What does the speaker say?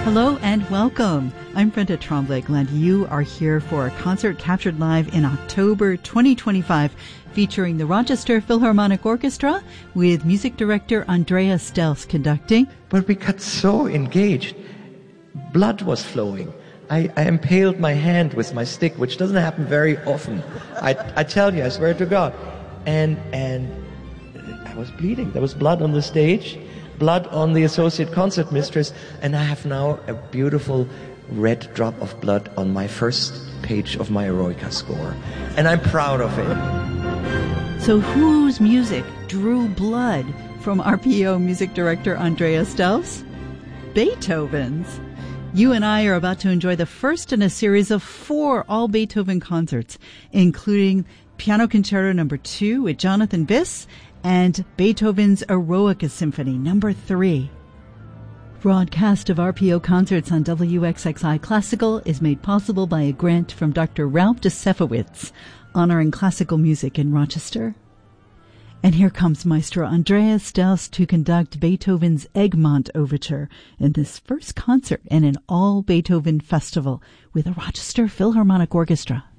Hello and welcome. I'm Brenda Tremblay-Glenn. You are here for a concert captured live in October 2025 featuring the Rochester Philharmonic Orchestra with music director Andrea Stelz conducting. But we got so engaged. Blood was flowing. I impaled my hand with my stick, which doesn't happen very often. I tell you, I swear to God. And I was bleeding. There was blood on the stage, blood on the associate concert mistress, and I have now a beautiful red drop of blood on my first page of my Eroica score. And I'm proud of it. So whose music drew blood from RPO music director Andrea Stelz? Beethoven's. You and I are about to enjoy the first in a series of 4 all Beethoven concerts, including Piano Concerto No. 2 with Jonathan Biss and Beethoven's Eroica Symphony No. 3. Broadcast of RPO concerts on WXXI Classical is made possible by a grant from Dr. Ralph Desefowitz, honoring classical music in Rochester. And here comes Maestro Andrea Stelz to conduct Beethoven's Egmont Overture in this first concert in an all-Beethoven festival with the Rochester Philharmonic Orchestra.